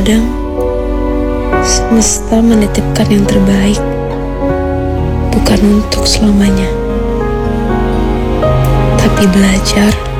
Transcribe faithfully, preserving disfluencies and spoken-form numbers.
Terkadang semesta menitipkan yang terbaik, bukan untuk selamanya, tapi belajar